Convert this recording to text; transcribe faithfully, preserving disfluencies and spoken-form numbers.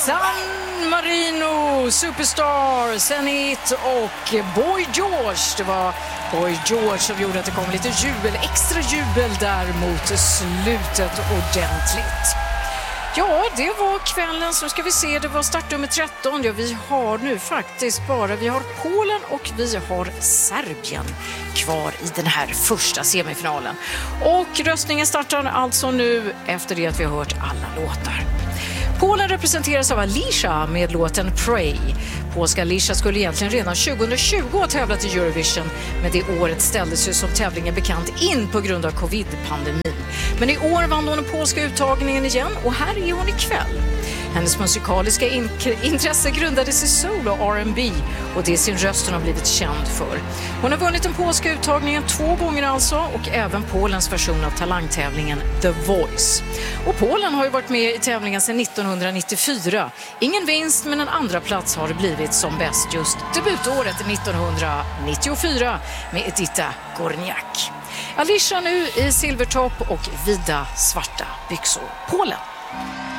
San Marino, Superstar, Zenit och Boy George. Det var Boy George som gjorde att det kom lite jubel, extra jubel där mot slutet ordentligt. Ja, det var kvällen, så ska vi se, det var startnummer tretton. Ja, vi har nu faktiskt bara, vi har Polen och vi har Serbien kvar i den här första semifinalen. Och röstningen startar alltså nu efter det att vi har hört alla låtar. Polen representeras av Alicia med låten Pray. Polska Alicia skulle egentligen redan tjugohundratjugo ha tävlat i Eurovision, men det året ställdes ju som tävlingen bekant in på grund av covid-pandemin. Men i år vann hon den polska uttagningen igen och här är hon ikväll. Hennes musikaliska in- intresse grundades i soul och R and B och det är sin röst hon har blivit känd för. Hon har vunnit den polska uttagningen två gånger alltså och även Polens version av talangtävlingen The Voice. Och Polen har ju varit med i tävlingen sedan nittonhundranittiofyra. Ingen vinst, men en andra plats har det blivit som bäst just debutåret nittonhundranittiofyra med Edyta Górniak. Alicia nu i silvertopp och vida svarta byxor. Polen.